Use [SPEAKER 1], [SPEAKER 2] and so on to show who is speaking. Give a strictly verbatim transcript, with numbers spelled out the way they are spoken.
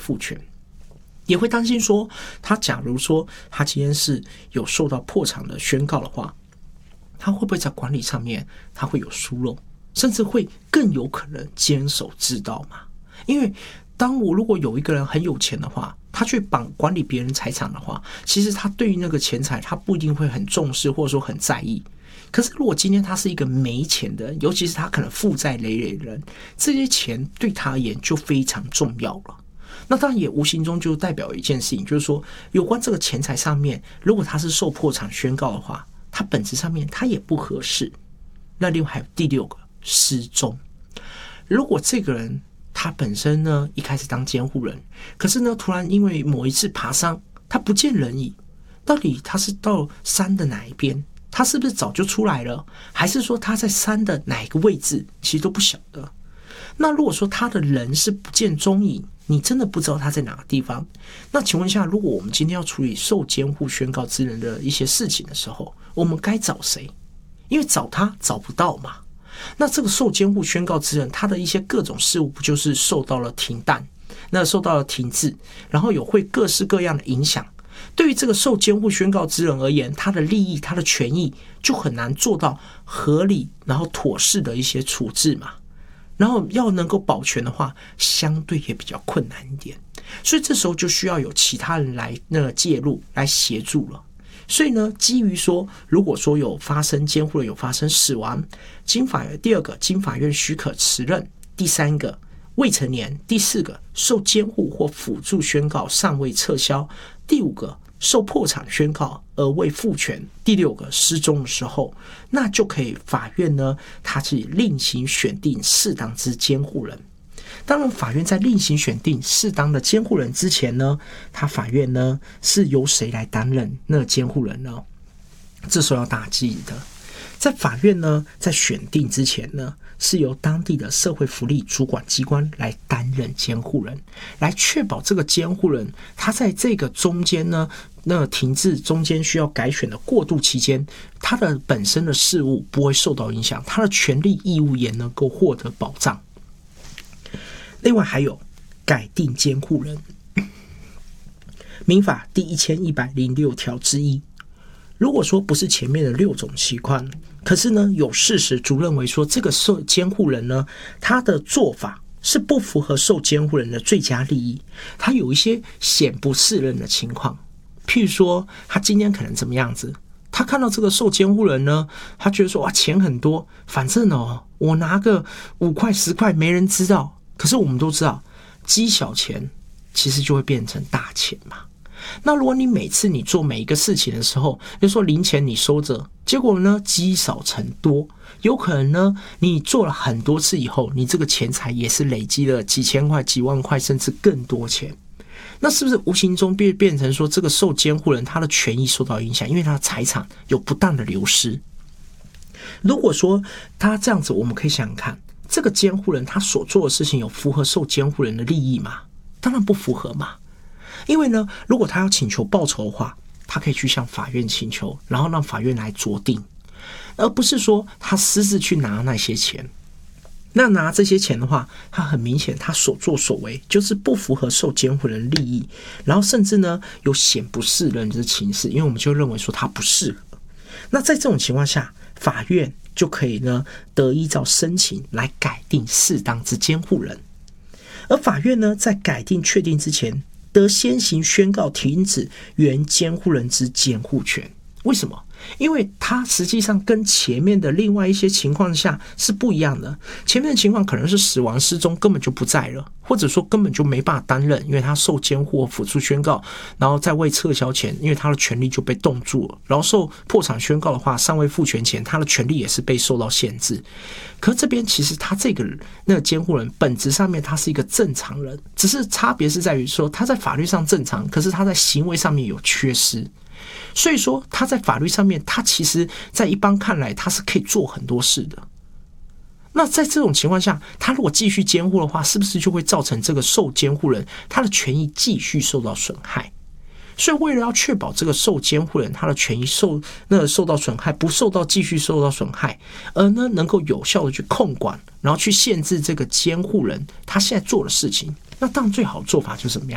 [SPEAKER 1] 复权。也会担心说，他假如说他今天是有受到破产的宣告的话，他会不会在管理上面他会有疏漏，甚至会更有可能监守自盗嘛？因为当我如果有一个人很有钱的话，他去绑管理别人财产的话，其实他对于那个钱财他不一定会很重视或者说很在意。可是如果今天他是一个没钱的人，尤其是他可能负债累累的人，这些钱对他而言就非常重要了。那当然也无形中就代表一件事情，就是说有关这个钱财上面，如果他是受破产宣告的话，他本质上面他也不合适。那另外还有第六个失踪，如果这个人他本身呢一开始当监护人，可是呢突然因为某一次爬山他不见人影，到底他是到山的哪一边，他是不是早就出来了，还是说他在山的哪一个位置，其实都不晓得。那如果说他的人是不见踪影，你真的不知道他在哪个地方，那请问一下，如果我们今天要处理受监护宣告之人的一些事情的时候，我们该找谁？因为找他找不到嘛。那这个受监护宣告之人，他的一些各种事务不就是受到了停档，那受到了停滞，然后有会各式各样的影响。对于这个受监护宣告之人而言，他的利益他的权益就很难做到合理然后妥适的一些处置嘛。然后要能够保全的话，相对也比较困难一点，所以这时候就需要有其他人来那个介入来协助了。所以呢，基于说，如果说有发生监护人有发生死亡，经法院第二个经法院许可辞任，第三个未成年，第四个受监护或辅助宣告尚未撤销，第五个受破产宣告而未复权，第六个失踪的时候，那就可以法院呢，他是另行选定适当之监护人。当然，法院在另行选定适当的监护人之前呢，他法院呢是由谁来担任那个监护人呢？这时候要大家记得，在法院呢在选定之前呢，是由当地的社会福利主管机关来担任监护人，来确保这个监护人他在这个中间呢，那停滞中间需要改选的过渡期间，他的本身的事务不会受到影响，他的权利义务也能够获得保障。另外还有改定监护人，民法第一千一百零六条之一。如果说不是前面的六种情况，可是呢有事实足认为说这个受监护人呢，他的做法是不符合受监护人的最佳利益，他有一些显不适任的情况，譬如说他今天可能怎么样子，他看到这个受监护人呢，他觉得说哇钱很多，反正哦我拿个五块十块没人知道。可是我们都知道，积小钱其实就会变成大钱嘛。那如果你每次你做每一个事情的时候，就说零钱你收着，结果呢积少成多，有可能呢你做了很多次以后，你这个钱财也是累积了几千块、几万块，甚至更多钱。那是不是无形中变变成说这个受监护人他的权益受到影响，因为他的财产有不当的流失？如果说他这样子，我们可以想想看，这个监护人他所做的事情有符合受监护人的利益吗？当然不符合嘛。因为呢，如果他要请求报酬的话，他可以去向法院请求，然后让法院来酌定，而不是说他私自去拿那些钱。那拿这些钱的话，他很明显他所作所为就是不符合受监护人利益，然后甚至呢有显不适任之情势，因为我们就认为说他不适合。那在这种情况下，法院就可以呢得依照申请来改定适当之监护人。而法院呢在改定确定之前，得先行宣告停止原监护人之监护权。为什么？因为它实际上跟前面的另外一些情况下是不一样的。前面的情况可能是死亡失踪根本就不在了，或者说根本就没办法担任，因为他受监护或辅助宣告，然后在未撤销前，因为他的权利就被冻住了，然后受破产宣告的话，尚未复权前，他的权利也是被受到限制。可这边其实他这个那个监护人本质上面他是一个正常人，只是差别是在于说他在法律上正常，可是他在行为上面有缺失。所以说他在法律上面，他其实在一般看来他是可以做很多事的。那在这种情况下，他如果继续监护的话，是不是就会造成这个受监护人他的权益继续受到损害？所以为了要确保这个受监护人他的权益受那受到损害，不受到继续受到损害，而呢能够有效的去控管，然后去限制这个监护人他现在做的事情，那当然最好的做法就是怎么样？